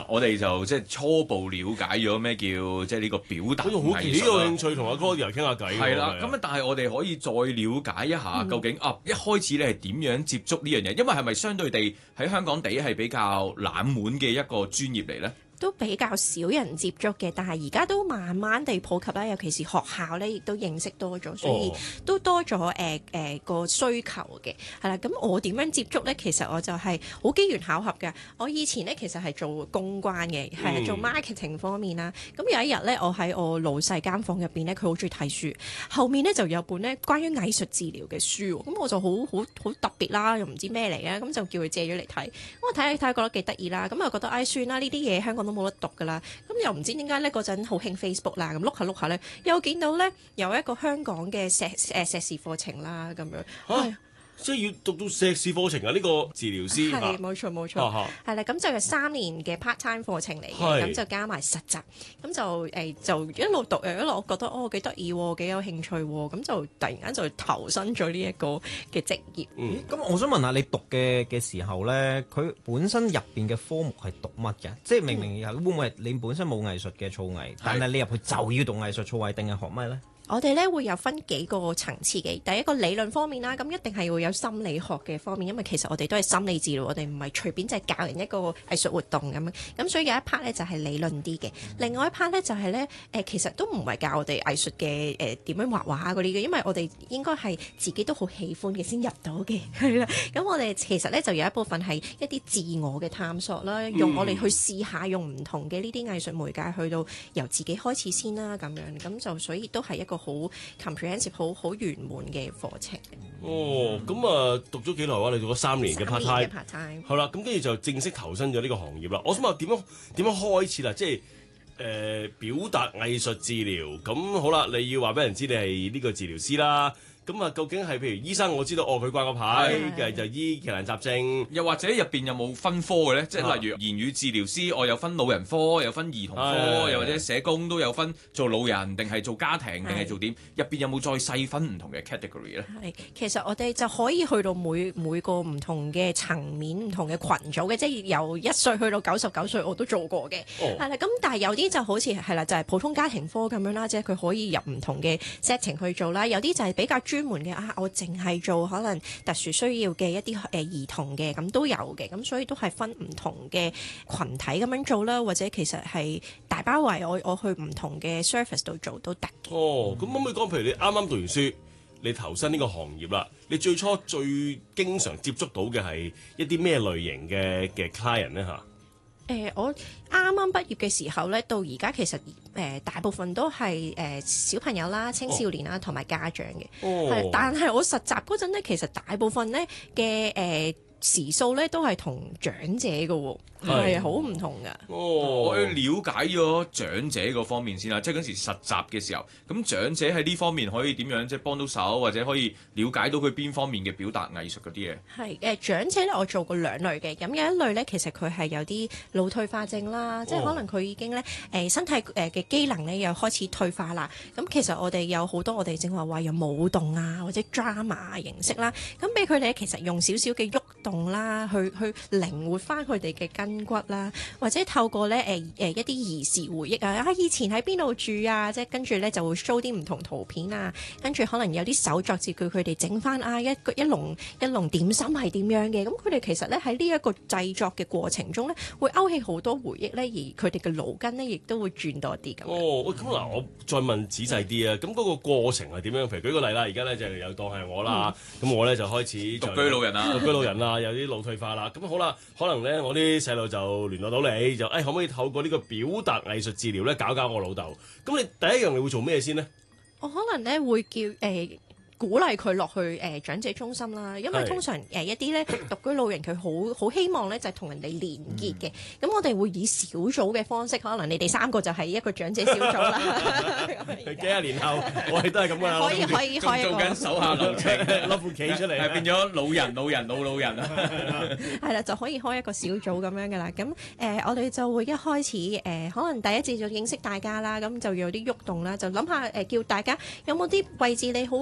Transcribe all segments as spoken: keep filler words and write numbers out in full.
我哋就即係初步了解咗咩叫即係呢個表達藝術啦。 好幾有興趣同阿 Claudia 傾下偈。 係啦，咁啊，但係我哋可以再了解一下，究竟、嗯、啊一開始你係點樣接觸呢樣嘢？因為係咪相對地喺香港地係比較冷門嘅一個專業嚟咧？ 都比較少人接觸嘅，但係而家都慢慢地普及啦，尤其是學校咧，亦都認識多咗，所以都多咗誒誒個需求嘅，係啦。咁我點樣接觸咧？其實我就係好機緣巧合嘅。我以前咧其實係做公關嘅，係、嗯、做 marketing 方面啦。咁有一日咧，我喺我老細間房入邊咧，佢好中意睇書，後面咧就有本咧關於藝術治療嘅書，咁我就好好好特別啦，又唔知咩嚟嘅，咁就叫佢借咗嚟睇。咁我睇睇睇覺得幾得意啦，咁又覺得唉算啦，呢啲嘢香港都冇得讀噶啦，咁又唔知點解咧嗰陣好興 Facebook 啦，咁碌下碌下咧，又見到咧有一個香港嘅碩誒碩士課程啦，咁樣。 啊即係要讀到碩士課程啊！呢、這個治療師係冇錯冇錯，係啦，咁就係三年嘅 part time 課程嚟嘅，咁就加埋實習，咁就誒、呃、就一路讀誒一路覺得哦幾得意喎，幾有興趣喎，咁就突然間就投身咗呢一個嘅職業。咁、 嗯嗯、我想問下你讀嘅嘅時候咧，佢本身入邊嘅科目係讀乜嘅？即係明明會唔會係你本身冇藝術嘅造詣，但係你入去就要讀藝術造詣，定係學乜咧？ 我哋咧會有分幾個層次嘅，第一個理論方面啦，咁一定係會有心理學嘅方面，因為其實我哋都係心理治療，我哋唔係隨便就係教人一個藝術活動咁樣，咁所以有一 part 咧就係理論啲嘅，另外一 part 咧就係咧誒其實都唔係教我哋藝術嘅誒點樣畫畫嗰啲嘅，因為我哋應該係自己都好喜歡嘅先入到嘅，係啦，咁我哋其實咧就有一部分係一啲自我嘅探索啦，用我哋去試下用唔同嘅呢啲藝術媒介去到由自己開始先啦，咁樣咁就所以都係一個好 comprehensive 好好圓滿嘅課程。 哦，咁啊讀咗幾耐話？你讀咗三年嘅 part time， part time 係啦，咁跟住就正式投身咗呢個行業啦。我想問點樣點樣開始啦？即係誒、呃、表達藝術治療。咁好啦，你要話俾人知你係呢個治療師啦。咁啊，究竟係譬如醫生，我知道哦，佢掛個牌嘅就醫奇難雜症， 又或者入邊有冇分科嘅咧？即係例如言語治療師，我有分老人科，有分兒童科，又或者社工都有分做老人定係做家庭定係做點？入邊有冇再細分唔同嘅 category 咧？ 係，其實我哋就可以去到每每個唔同嘅層面、唔同嘅群組嘅，即係由一歲去到九十九歲我都做過嘅。係啦、哦，咁但係有啲就好似係啦，就係、是、普通家庭科咁樣啦，即係佢可以入唔同嘅 setting 去做啦。有啲就係比較專門嘅啊，我淨係做可能特殊需要嘅一啲誒、呃、兒童嘅，咁都有嘅，咁所以都係分唔同嘅群體咁樣做啦，或者其實係大包圍我我去唔同嘅 service 度做都得嘅。 哦，咁可唔可以講，譬如你啱啱讀完書，你投身呢個行業啦，你最初最經常接觸到嘅係一啲咩類型嘅嘅 client 咧嚇？ 誒、呃，我啱啱畢業嘅時候咧，到而家其實誒、呃、大部分都係誒、呃、小朋友啦、青少年啦同埋家長嘅。係、哦，但係我實習嗰陣咧，其實大部分咧嘅誒時數咧都係同長者嘅喎，係好唔同㗎。 哦，我要了解咗長者嗰方面先啦，即係嗰時實習嘅時候，咁長者喺呢方面可以點樣即係幫到手，或者可以了解到佢邊方面嘅表達藝術嗰啲嘢？係誒長者咧，我做過兩類嘅，咁有一類咧，其實佢係有啲腦退化症啦，哦、即係可能佢已經咧誒、呃、身體誒嘅機能咧又開始退化啦。咁其實我哋有好多我哋正話話有舞動啊或者 drama 形式啦，咁俾佢哋其實用少少嘅喐動啦，去去靈活翻佢哋嘅筋骨啦，或者透過咧誒誒一啲兒時回憶啊，啊以前喺邊度住啊，即係跟住咧就會 show 啲唔同圖片啊，跟住可能有啲手作字句佢哋整翻啊一一籠一籠點心係點樣嘅，咁佢哋其實咧喺呢一個製作嘅過程中咧，會勾起好多回憶咧，而佢哋嘅腦筋咧亦都會轉多啲咁。 哦，咁嗱，我再問仔細啲啊，咁嗰個過程係點樣？譬如舉個例啦，而家咧就有當係我啦，咁、嗯、我咧就開始獨居老人啊， 獨居老人啊，有啲腦退化啦，咁好啦，可能咧我啲細路就聯絡到你，就誒、哎、可唔可以透過呢個表達藝術治療咧搞搞我老豆？咁你第一樣你會做咩先呢？ 我可能咧會叫誒。呃鼓勵佢落去誒、呃、長者中心啦，因為通常誒、呃、一啲咧獨居老人佢好好希望咧就係、是、同人哋連結嘅，咁、嗯、我哋會以小組嘅方式，可能你哋三個就係一個長者小組啦。 幾廿年後我哋都係咁噶啦， 可以可以開一個做緊手下留情， 攞副棋出嚟， 係變咗老人老人老老人啊，係啦，就可以開一個小組咁樣噶啦。咁誒、呃、我哋就會一開始誒、呃、可能第一次就認識大家啦，咁就有啲喐動啦，就諗下誒、呃、叫大家有冇啲位置你好酸軟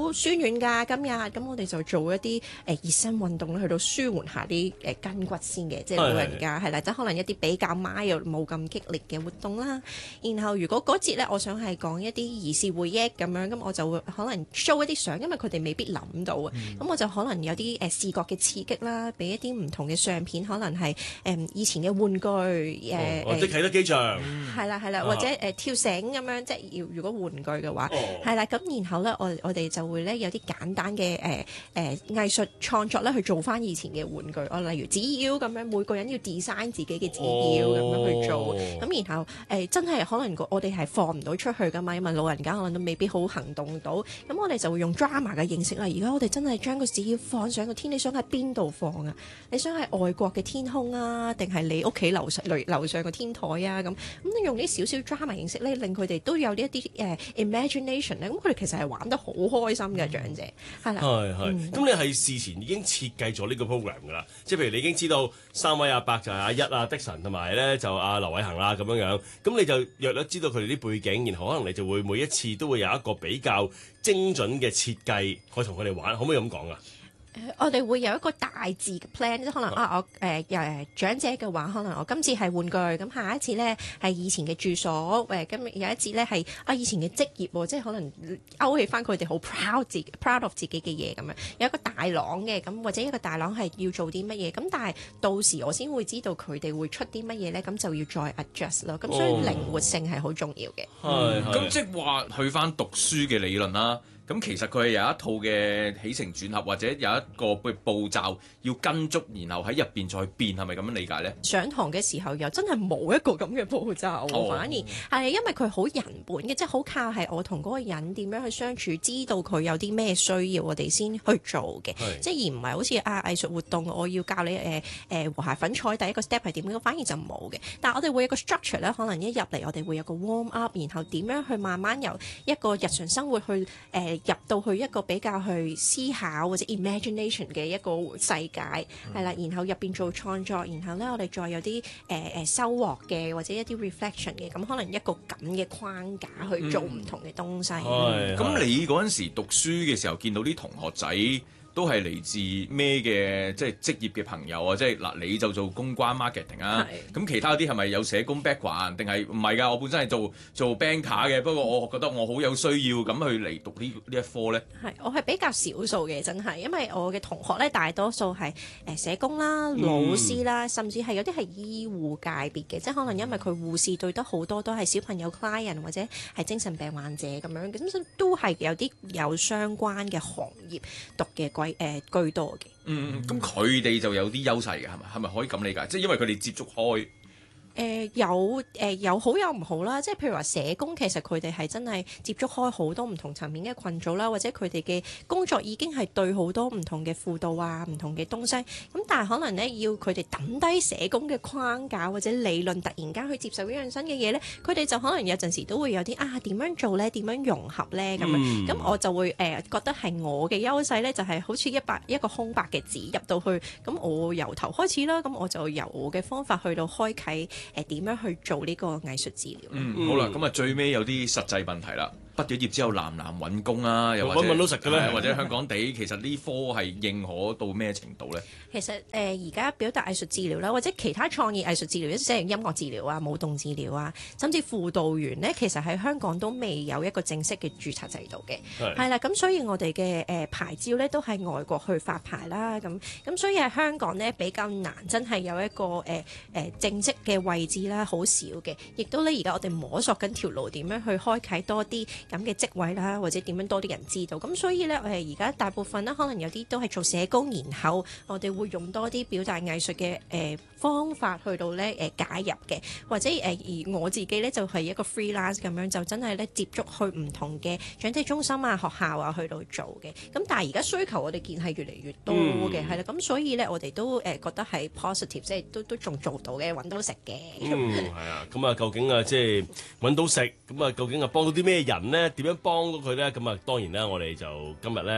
斷㗎今日，咁我哋就做一啲誒、呃、熱身運動去到舒緩下啲誒筋骨先嘅，即係老人家係啦，即係可能一啲比較 mild 冇咁激烈嘅活動啦。然後如果嗰節咧，我想係講一啲兒時回憶咁樣，咁我就會可能 show 一啲相，因為佢哋未必諗到啊。咁、嗯、我就可能有啲誒、呃、視覺嘅刺激啦，俾一啲唔同嘅相片，可能係誒、呃、以前嘅玩具誒， 或者啟德機場， 係啦係啦，或者誒、呃、跳繩咁樣，即係要如果玩具嘅話，係啦、哦。咁然後咧，我我哋就會咧有啲簡單嘅誒誒藝術創作咧去做翻以前嘅玩具，我例如紙鷂咁樣，每個人要 design 自己嘅紙鷂咁樣去做，咁、哦、然後誒、呃、真係可能我哋係放唔到出去噶嘛，因為老人家可能都未必好行動到，咁我哋就會用 drama 嘅形式啦。而家我哋真係將個紙鷂放上個天，你想喺邊度放啊？你想喺外國嘅天空啊，定係你屋企樓上樓上個天台啊？咁咁你用啲少少 drama 形式咧，令佢哋都有呢一啲誒 imagination 咧，咁佢哋其實係玩得好開心嘅長者，係啦。 係係。咁你係事前已經設計咗呢個 program 㗎啦，即係譬如你已經知道三位阿伯就係阿一啊、的神同埋咧就阿劉偉恒啦咁樣樣，咁你就約略知道佢哋啲背景，然後可能你就會每一次都會有一個比較精準嘅設計，可以同佢哋玩，可唔可以咁講啊？ 我哋會有一個大致嘅 plan，即係可能啊，我誒誒、呃、長者嘅話，可能我今次係玩具，咁下一次咧係以前嘅住所，誒今日有一節咧係啊以前嘅職業喎，即係可能勾起翻佢哋好 proud 自 proud of 自己嘅嘢咁樣，有一個大廊嘅，咁或者一個大廊係要做啲乜嘢，咁但係到時我先會知道佢哋會出啲乜嘢咧，咁就要再 adjust 咯，咁所以靈活性係好重要嘅。 係係。 咁即係話去翻讀書嘅理論啦。咁其實佢係有一套嘅起承轉合，或者有一個步驟要跟足，然後喺入邊再變，係咪咁樣理解咧？上堂嘅時候又真係冇一個咁嘅步驟，哦、反而係因為佢好人本嘅，即係好靠係我同嗰個人點樣去相處，知道佢有啲咩需要，我哋先去做嘅。 是即係而唔係好似啊藝術活動，我要教你誒誒、呃、和諧粉彩第一個 step 係點樣，反而就冇嘅。但係我哋會有個 structure 咧，可能一入嚟我哋會有個 warm up，然後點樣去慢慢由一個日常生活去誒。呃入到去一個比較去思考或者 imagination 嘅一個世界係啦、嗯，然後入邊做創作，然後咧我哋再有啲誒誒收穫嘅或者一啲 reflection 嘅，咁可能一個咁嘅框架去做唔同嘅東西。 咁、嗯、你嗰陣時讀書嘅時候，見到啲同學仔都係嚟自咩嘅即係職業嘅朋友啊？即係嗱，你就做公關 marketing 啊，咁是其他啲係咪有社工 background 定係唔係㗎？我本身係做做 banker 嘅，不過我覺得我好有需要咁去嚟讀呢呢一科咧。係，我係比較少數嘅，真係，因為我嘅同學咧大多數係誒社工啦、老師啦，嗯、甚至係有啲係醫護界別嘅，即係可能因為佢護士對得好多都係小朋友 client 或者係精神病患者咁樣，咁都係有啲有相關嘅行業讀嘅貴。誒、呃、居多嘅， 嗯，咁佢哋就有啲優勢嘅，係咪？係咪可以咁理解？即係因為佢哋接觸開。 誒、呃、有誒、呃、有好有唔好啦，即係譬如話社工，其實佢哋係真係接觸開好多唔同層面嘅群組啦，或者佢哋嘅工作已經係對好多唔同嘅輔導啊、唔同嘅東西。咁但係可能咧，要佢哋抌低社工嘅框架或者理論，突然間去接受一樣新嘅嘢咧，佢哋就可能有陣時都會有啲啊點樣做咧，點樣融合咧咁樣。咁、嗯、我就會誒、呃、覺得係我嘅優勢咧，就係、是、好似一白一個空白嘅紙入到去，咁我由頭開始啦，咁我就由我嘅方法去到開啓。誒點樣去做呢個藝術治療？ 嗯，好啦，咁啊最尾有啲實際問題啦。畢咗業之後難唔難揾工啊？又或者揾到食嘅咧？ 或者香港地其實呢科係認可到咩程度咧？ 其實誒而家表達藝術治療啦，或者其他創意藝術治療，即係音樂治療啊、舞動治療啊，甚至輔導員咧，其實喺香港都未有一個正式嘅註冊制度嘅。係啦是，咁所以我哋嘅誒牌照咧都係外國去發牌啦。咁咁所以喺香港咧比較難，真係有一個誒誒、呃呃、正職嘅位置啦，好少嘅。亦都咧而家我哋摸索緊條路，點樣去開啓多啲咁嘅職位啦，或者點樣多啲人知道，咁所以咧，我哋而家大部分咧，可能有啲都係做社工，然後我哋會用多啲表達藝術嘅誒方法去到咧誒介入嘅，或者誒、呃、而我自己咧就係、是、一個 freelance 咁樣，就真係咧接觸去唔同嘅長者中心啊、學校啊去到做嘅。咁但係而家需求我哋見係越嚟越多嘅，係啦、嗯，咁所以咧我哋都誒覺得係 positive，即係都都仲做到嘅，揾到食嘅。 嗯，係啊，咁啊，究竟啊，即係揾到食，咁啊，究竟啊幫到啲咩人咧？點樣幫到佢咧？咁啊，當然啦，我哋就今日咧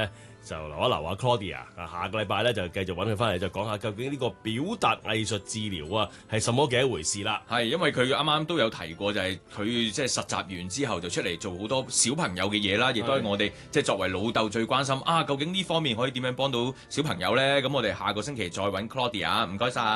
就留一留啊 Claudia 啊，下個禮拜咧就繼續揾佢翻嚟，就講下究竟呢個表達藝術治療啊係什麼嘅一回事啦。 係因為佢啱啱都有提過，就係佢即係實習完之後就出嚟做好多小朋友嘅嘢啦，亦都係我哋即係作為老豆最關心啊，究竟呢方面可以點樣幫到小朋友咧？咁我哋下個星期再揾 Claudia，唔該晒。